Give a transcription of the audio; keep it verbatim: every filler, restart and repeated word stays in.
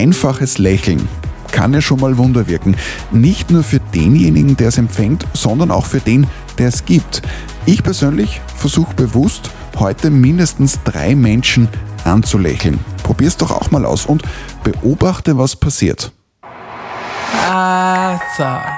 einfaches Lächeln kann ja schon mal Wunder wirken. Nicht nur für denjenigen, der es empfängt, sondern auch für den, der es gibt. Ich persönlich versuche bewusst, heute mindestens drei Menschen anzulächeln. Probier's doch auch mal aus und beobachte, was passiert. Arthur.